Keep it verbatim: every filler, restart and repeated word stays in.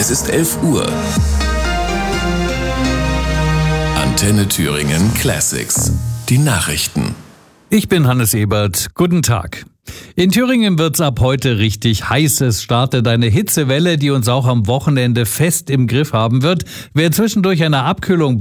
Es ist elf Uhr. Antenne Thüringen Classics. Die Nachrichten. Ich bin Hannes Ebert. Guten Tag. In Thüringen wird's ab heute richtig heiß. Es startet eine Hitzewelle, die uns auch am Wochenende fest im Griff haben wird. Wer zwischendurch eine Abkühlung